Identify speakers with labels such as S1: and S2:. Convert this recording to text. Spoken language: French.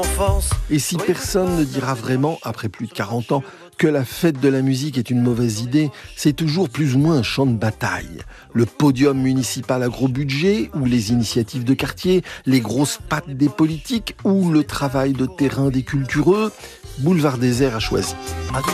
S1: Et si personne ne dira vraiment, après plus de 40 ans, que la fête de la musique est une mauvaise idée, c'est toujours plus ou moins un champ de bataille. Le podium municipal à gros budget, ou les initiatives de quartier, les grosses pattes des politiques, ou le travail de terrain des cultureux, Boulevard Désert a choisi.